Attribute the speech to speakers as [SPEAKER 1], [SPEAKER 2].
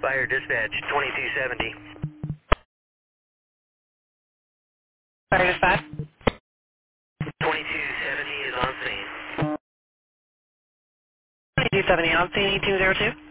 [SPEAKER 1] Fire dispatch, 2270.
[SPEAKER 2] Fire dispatch.
[SPEAKER 1] 2270 is on scene.
[SPEAKER 2] 2270 on scene, 202.